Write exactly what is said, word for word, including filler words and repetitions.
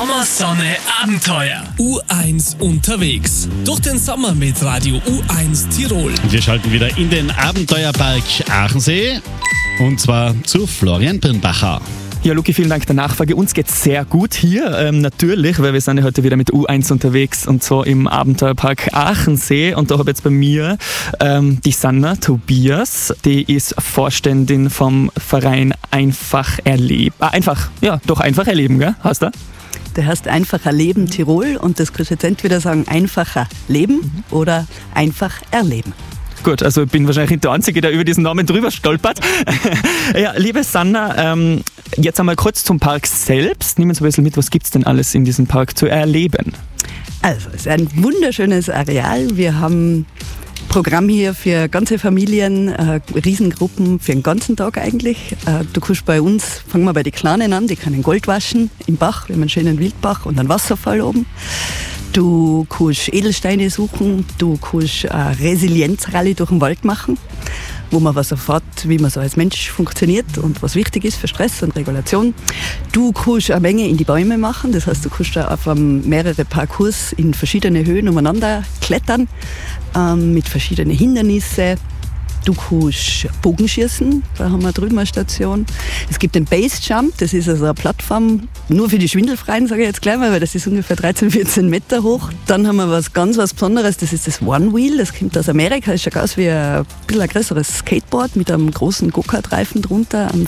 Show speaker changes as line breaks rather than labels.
Sommersonne Abenteuer.
U eins unterwegs. Durch den Sommer mit Radio U eins Tirol.
Wir schalten wieder in den Abenteuerpark Aachensee. Und zwar zu Florian Birnbacher.
Ja, Luki, vielen Dank der Nachfrage. Uns geht's sehr gut hier, ähm, natürlich, weil wir sind ja heute wieder mit U eins unterwegs und so im Abenteuerpark Aachensee. Und da habe ich jetzt bei mir ähm, die Sanna Tobias, die ist Vorständin vom Verein Einfach Erleben. Ah, einfach, ja, doch einfach erleben, gell? Heißt der?
Der heißt Einfacher Leben Tirol und das kannst du jetzt entweder sagen einfacher Leben mhm. oder einfach erleben.
Gut, also ich bin wahrscheinlich nicht der Einzige, der über diesen Namen drüber stolpert. Ja, liebe Sanna, ähm, jetzt einmal kurz zum Park selbst. Nimm uns ein bisschen mit, was gibt es denn alles in diesem Park zu erleben?
Also, es ist ein wunderschönes Areal. Wir haben Programm hier für ganze Familien, äh, Riesengruppen für den ganzen Tag eigentlich. Äh, du kannst bei uns, fangen wir bei den Kleinen an, die können Gold waschen im Bach. Wir haben einen schönen Wildbach und einen Wasserfall oben. Du kannst Edelsteine suchen, du kannst eine Resilienzrallye durch den Wald machen, wo man was erfährt, wie man so als Mensch funktioniert und was wichtig ist für Stress und Regulation. Du kannst eine Menge in die Bäume machen, das heißt, du kannst da auf um, mehrere Parcours in verschiedene Höhen umeinander klettern, ähm, mit verschiedenen Hindernissen. Du kannst Bogenschießen, da haben wir drüben eine Station. Es gibt den Base Jump, das ist also eine Plattform nur für die Schwindelfreien, sage ich jetzt gleich mal, weil das ist ungefähr dreizehn, vierzehn Meter hoch. Dann haben wir was ganz was Besonderes, das ist das One Wheel, das kommt aus Amerika, das schaut aus wie ein bisschen ein größeres Skateboard mit einem großen Go-Kart-Reifen drunter, einem